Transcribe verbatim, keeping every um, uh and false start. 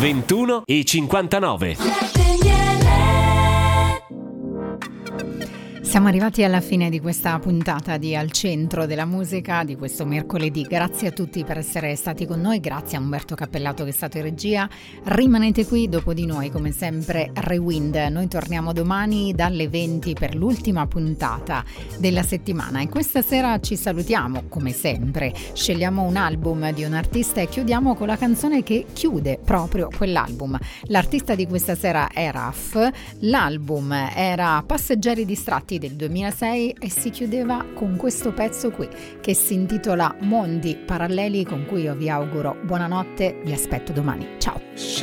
ventuno e cinquantanove. Siamo arrivati alla fine di questa puntata di Al Centro della Musica di questo mercoledì. Grazie a tutti per essere stati con noi, grazie a Umberto Cappellato che è stato in regia. Rimanete qui, dopo di noi come sempre Rewind. Noi torniamo domani dalle venti per l'ultima puntata della settimana e questa sera ci salutiamo come sempre. Scegliamo un album di un artista e chiudiamo con la canzone che chiude proprio quell'album. L'artista di questa sera è Raf, l'album era Passeggeri distratti del duemilasei e si chiudeva con questo pezzo qui che si intitola Mondi Paralleli, con cui io vi auguro buonanotte, vi aspetto domani, ciao.